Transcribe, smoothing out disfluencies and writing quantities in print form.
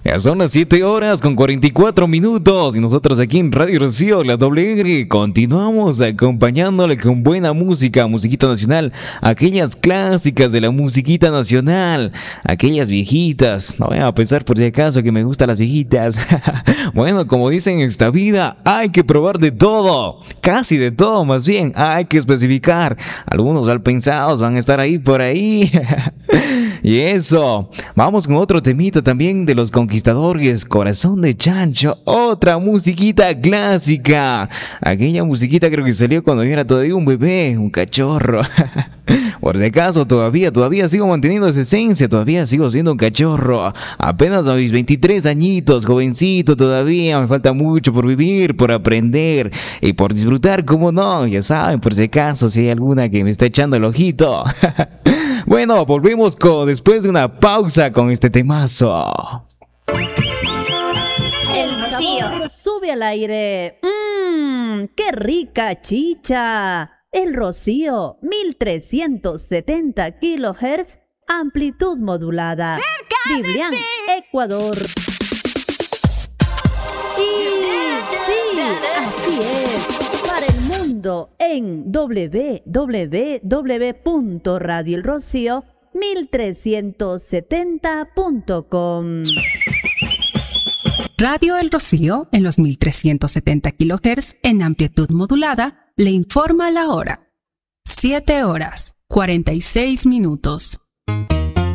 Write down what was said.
Ya son las 7 horas con 44 minutos y nosotros aquí en Radio Rocío, la WR, continuamos acompañándole con buena música, musiquita nacional, aquellas clásicas de la musiquita nacional, aquellas viejitas. No voy a pensar por si acaso que me gustan las viejitas. Bueno, como dicen en esta vida, hay que probar de todo, casi de todo más bien, hay que especificar. Algunos mal pensados van a estar ahí por ahí. Y eso, vamos con otro temita también de los Conquistadores, Corazón de Chancho, otra musiquita clásica. Aquella musiquita creo que salió cuando yo era todavía un bebé, un cachorro. Por si acaso, todavía sigo manteniendo esa esencia, todavía sigo siendo un cachorro. Apenas a mis 23 añitos, jovencito todavía, me falta mucho por vivir, por aprender y por disfrutar, como no, ya saben, por si acaso, si hay alguna que me está echando el ojito. Bueno, volvemos después de una pausa con este temazo. El Rocío sube al aire. ¡Qué rica chicha! El Rocío, 1370 kHz, amplitud modulada. ¡Cerca Biblián, de ti! Ecuador. Y sí, así es. Para el mundo en www.radioelrocío1370.com. Radio El Rocío, en los 1370 kHz en amplitud modulada, le informa la hora. 7 horas, 46 minutos.